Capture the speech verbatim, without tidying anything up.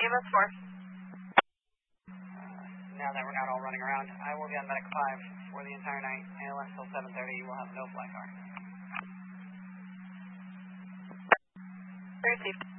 Give us four. Uh, now that we're not all running around, I will be on medic five for the entire night. A L S till seven thirty, you will have no fly car. Received.